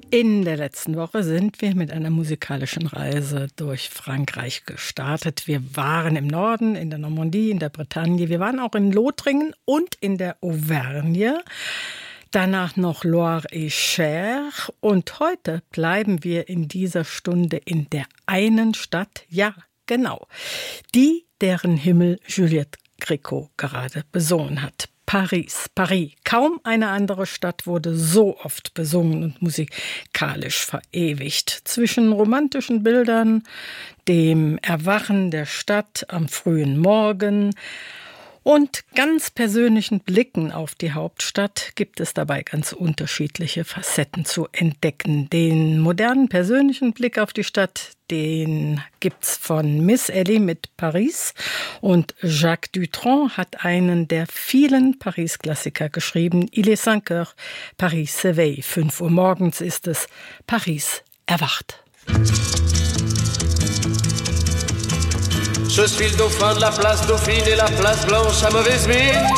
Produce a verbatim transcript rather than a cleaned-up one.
In der letzten Woche sind wir mit einer musikalischen Reise durch Frankreich gestartet. Wir waren im Norden, in der Normandie, in der Bretagne. Wir waren auch in Lothringen und in der Auvergne. Danach noch Loire et Cher. Und heute bleiben wir in dieser Stunde in der einen Stadt, ja, genau, die, deren Himmel Juliette Gréco gerade besungen hat. Paris, Paris. Kaum eine andere Stadt wurde so oft besungen und musikalisch verewigt. Zwischen romantischen Bildern, dem Erwachen der Stadt am frühen Morgen und ganz persönlichen Blicken auf die Hauptstadt gibt es dabei ganz unterschiedliche Facetten zu entdecken. Den modernen persönlichen Blick auf die Stadt, den gibt's von Miss Ellie mit Paris, und Jacques Dutronc hat einen der vielen Paris-Klassiker geschrieben. Il est cinq heures, Paris s'éveille. Fünf Uhr morgens ist es, Paris erwacht. Je suis le dauphin de la place Dauphine et la place Blanche à mauvaise mine.